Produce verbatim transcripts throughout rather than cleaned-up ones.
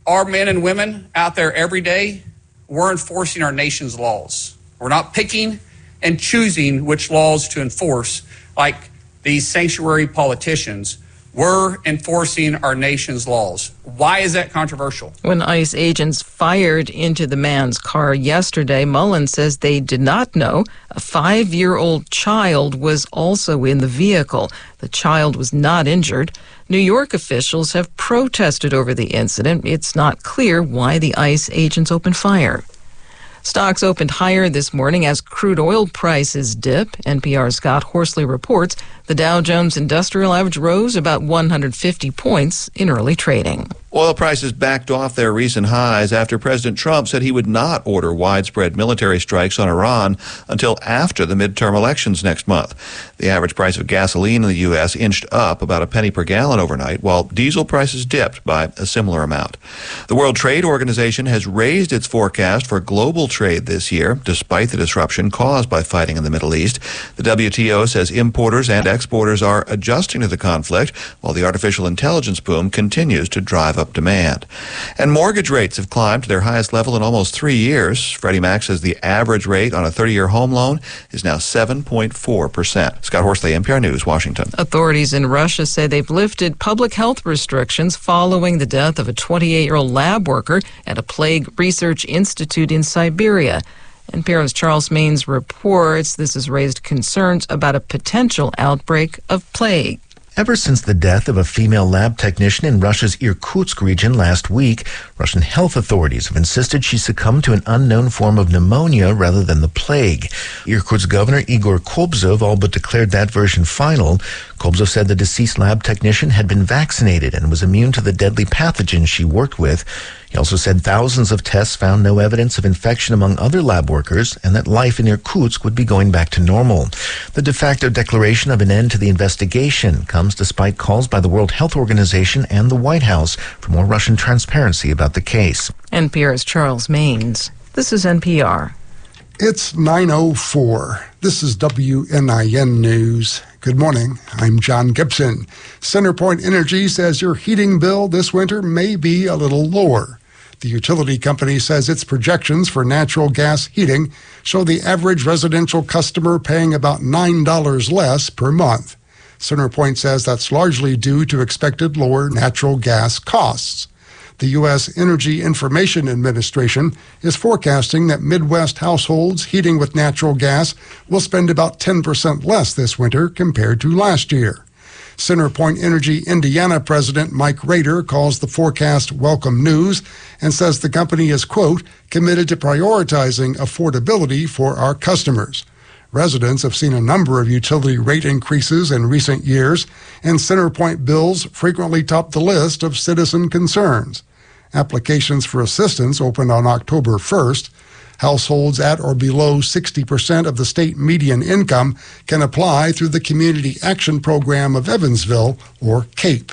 our men and women out there every day, we're enforcing our nation's laws. We're not picking and choosing which laws to enforce like these sanctuary politicians. We're enforcing our nation's laws. Why is that controversial? When ICE agents fired into the man's car yesterday, Mullen says they did not know a five-year-old child was also in the vehicle. The child was not injured. New York officials have protested over the incident. It's not clear why the ICE agents opened fire. Stocks opened higher this morning as crude oil prices dip. N P R's Scott Horsley reports the Dow Jones Industrial Average rose about one hundred fifty points in early trading. Oil prices backed off their recent highs after President Trump said he would not order widespread military strikes on Iran until after the midterm elections next month. The average price of gasoline in the U S inched up about a penny per gallon overnight, while diesel prices dipped by a similar amount. The World Trade Organization has raised its forecast for global trade this year, despite the disruption caused by fighting in the Middle East. The W T O says importers and exporters are adjusting to the conflict, while the artificial intelligence boom continues to drive up demand. And mortgage rates have climbed to their highest level in almost three years. Freddie Mac says the average rate on a thirty-year home loan is now seven point four percent. Scott Horsley, N P R News, Washington. Authorities in Russia say they've lifted public health restrictions following the death of a twenty-eight-year-old lab worker at a plague research institute in Siberia. N P R's Charles Maines reports this has raised concerns about a potential outbreak of plague. Ever since the death of a female lab technician in Russia's Irkutsk region last week, Russian health authorities have insisted she succumbed to an unknown form of pneumonia rather than the plague. Irkutsk Governor Igor Kobzov all but declared that version final. Kobzov said the deceased lab technician had been vaccinated and was immune to the deadly pathogen she worked with. He also said thousands of tests found no evidence of infection among other lab workers and that life in Irkutsk would be going back to normal. The de facto declaration of an end to the investigation comes despite calls by the World Health Organization and the White House for more Russian transparency about the case. N P R's Charles Maines. This is N P R. It's nine oh four. This is W N I N News. Good morning. I'm John Gibson. CenterPoint Energy says your heating bill this winter may be a little lower. The utility company says its projections for natural gas heating show the average residential customer paying about nine dollars less per month. CenterPoint says that's largely due to expected lower natural gas costs. The U S Energy Information Administration is forecasting that Midwest households heating with natural gas will spend about ten percent less this winter compared to last year. CenterPoint Energy Indiana President Mike Rader calls the forecast welcome news and says the company is, quote, committed to prioritizing affordability for our customers. Residents have seen a number of utility rate increases in recent years, and CenterPoint bills frequently top the list of citizen concerns. Applications for assistance opened on October first. Households at or below sixty percent of the state median income can apply through the Community Action Program of Evansville, or CAPE.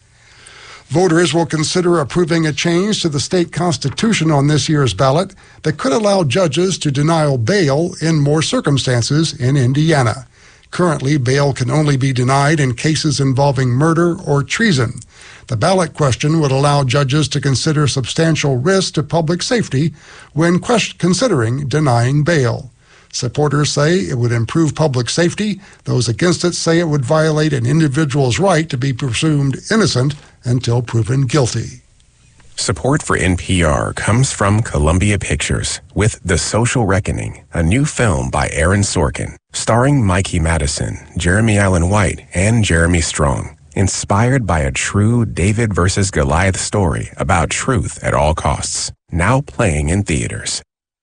Voters will consider approving a change to the state constitution on this year's ballot that could allow judges to deny bail in more circumstances in Indiana. Currently, bail can only be denied in cases involving murder or treason. The ballot question would allow judges to consider substantial risk to public safety when quest- considering denying bail. Supporters say it would improve public safety. Those against it say it would violate an individual's right to be presumed innocent until proven guilty. Support for N P R comes from Columbia Pictures with The Social Reckoning, a new film by Aaron Sorkin, starring Mikey Madison, Jeremy Allen White, and Jeremy Strong. Inspired by a true David versus Goliath story about truth at all costs. Now playing in theaters.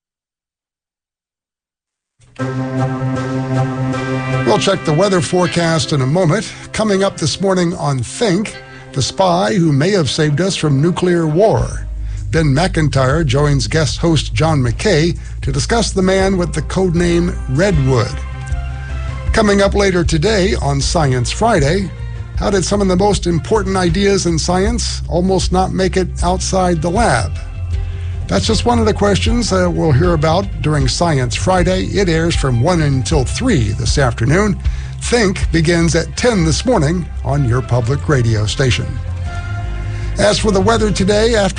We'll check the weather forecast in a moment. Coming up this morning on Think, the spy who may have saved us from nuclear war. Ben McIntyre joins guest host John McKay to discuss the man with the codename Redwood. Coming up later today on Science Friday, how did some of the most important ideas in science almost not make it outside the lab? That's just one of the questions uh, we'll hear about during Science Friday. It airs from one until three this afternoon. Think begins at ten this morning on your public radio station. As for the weather today, after